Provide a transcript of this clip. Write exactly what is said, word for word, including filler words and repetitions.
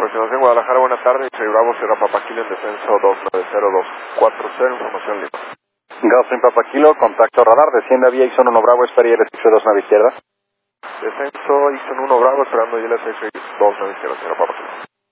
Aproximación Guadalajara, buenas tardes. Soy Bravo, Sierra Papaquilo en descenso dos nueve cero dos cuatro cero, información Lima. Gauss en Papaquilo, contacto radar, desciende a vía Ixon uno Bravo, espera y L seis dos nueve izquierda. Descenso, Ixon uno Bravo, esperando y L seis dos nueve izquierda, Sierra Papaquilo.